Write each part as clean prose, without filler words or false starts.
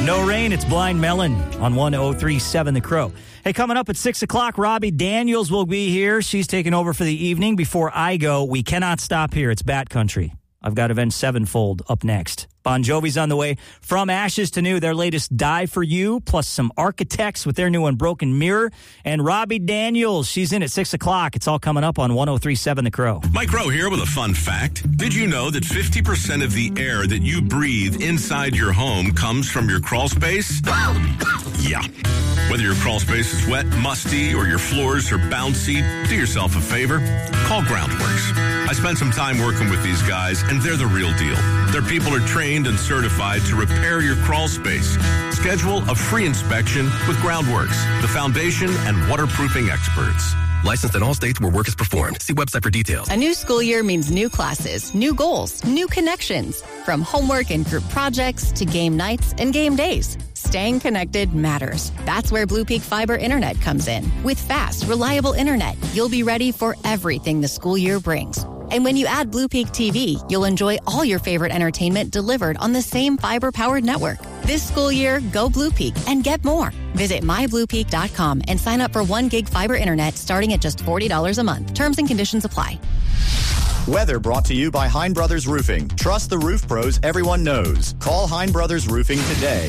No rain, it's Blind Melon on 103.7 The Crow. Hey, coming up at 6 o'clock, Robbie Daniels will be here. She's taking over for the evening. Before I go, we cannot stop here. It's Bat Country. I've got Avenged Sevenfold up next. Bon Jovi's on the way. From Ashes to New, their latest Die For You, plus some Architects with their new Unbroken Mirror. And Robbie Daniels, she's in at 6 o'clock. It's all coming up on 103.7 The Crow. Mike Rowe here with a fun fact. Did you know that 50% of the air that you breathe inside your home comes from your crawl space? Yeah. Whether your crawl space is wet, musty, or your floors are bouncy, do yourself a favor. Call Groundworks. I spent some time working with these guys, and they're the real deal. Their people are trained and certified to repair your crawl space. Schedule a free inspection with Groundworks, the foundation and waterproofing experts. Licensed in all states where work is performed. See website for details. A new school year means new classes, new goals, new connections. From homework and group projects to game nights and game days. Staying connected matters. That's where Blue Peak Fiber Internet comes in. With fast, reliable internet, you'll be ready for everything the school year brings. And when you add Blue Peak TV, you'll enjoy all your favorite entertainment delivered on the same fiber-powered network. This school year, go Blue Peak and get more. Visit mybluepeak.com and sign up for 1 gig fiber internet starting at just $40 a month. Terms and conditions apply. Weather brought to you by Hein Brothers Roofing. Trust the roof pros everyone knows. Call Hein Brothers Roofing today.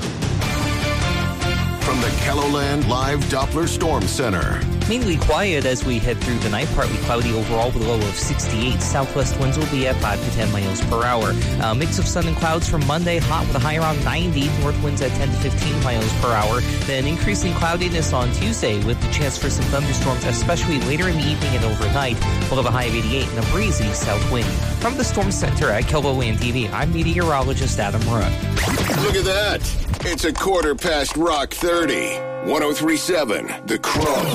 From the KELOLAND Live Doppler Storm Center. Mainly quiet as we head through the night, partly cloudy overall with a low of 68. Southwest winds will be at 5 to 10 miles per hour. Mix of sun and clouds from Monday, hot with a high around 90. North winds at 10 to 15 miles per hour. Then increasing cloudiness on Tuesday with the chance for some thunderstorms, especially later in the evening and overnight. We'll have a high of 88 and a breezy south wind. From the Storm Center at KELOLAND TV, I'm meteorologist Adam Rudd. Look at that. It's a quarter past Rock 30. 103.7 The Crow.